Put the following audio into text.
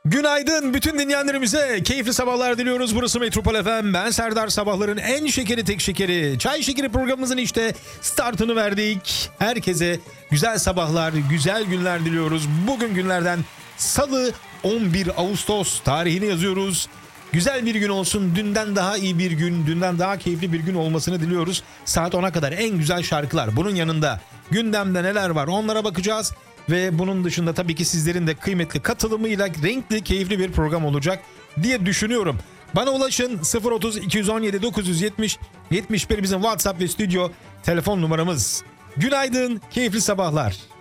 Günaydın bütün dinleyenlerimize. Keyifli sabahlar diliyoruz. Burası Metropol FM. Ben Serdar. Sabahların en şekeri tek şekeri. Çay şekeri programımızın işte startını verdik. Herkese güzel sabahlar, güzel günler diliyoruz. Bugün günlerden Salı 11 Ağustos tarihini yazıyoruz. Güzel bir gün olsun. Dünden daha iyi bir gün, dünden daha keyifli bir gün olmasını diliyoruz. Saat 10'a kadar en güzel şarkılar. Bunun yanında gündemde neler var onlara bakacağız. Ve bunun dışında tabii ki sizlerin de kıymetli katılımıyla renkli, keyifli bir program olacak diye düşünüyorum. Bana ulaşın 030 217 970 71 bizim WhatsApp ve stüdyo telefon numaramız. Günaydın, keyifli sabahlar.